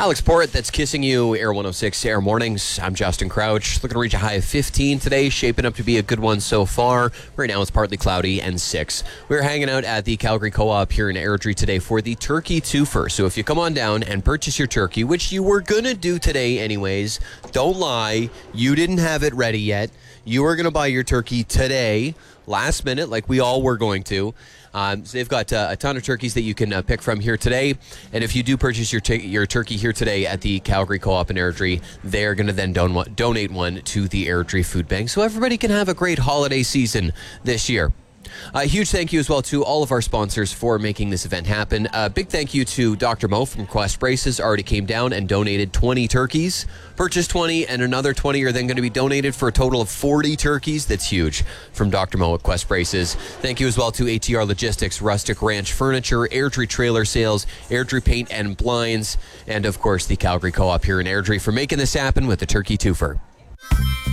Alex Port, that's Kissing You, Air 106 Air Mornings. I'm Justin Crouch. Looking to reach a high of 15 today, shaping up to be a good one so far. Right now it's partly cloudy and 6. We're hanging out at the Calgary Co-op here in Airdrie today for the Turkey Twofer. So if you come on down and purchase your turkey, which you were going to do today anyways, don't lie, you didn't have it ready yet. You were going to buy your turkey today, last minute, like we all were going to. So they've got a ton of turkeys that you can pick from here today. And if you do purchase your turkey here today at the Calgary Co-op in Airdrie, they're going to then donate one to the Airdrie Food Bank so everybody can have a great holiday season this year. A huge thank you as well to all of our sponsors for making this event happen. A big thank you to Dr. Mo from Quest Braces. Already came down and donated 20 turkeys. Purchased 20 and another 20 are then going to be donated for a total of 40 turkeys. That's huge from Dr. Mo at Quest Braces. Thank you as well to ATR Logistics, Rustic Ranch Furniture, Airdrie Trailer Sales, Airdrie Paint and Blinds, and of course the Calgary Co-op here in Airdrie for making this happen with the Turkey Twofer.